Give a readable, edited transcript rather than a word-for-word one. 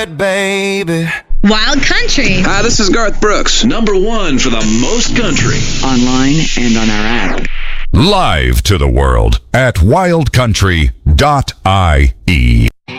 baby. Wild Country. Hi, this is Garth Brooks, #1 for the most country. Online and on our app. Live to the world at wildcountry.ie.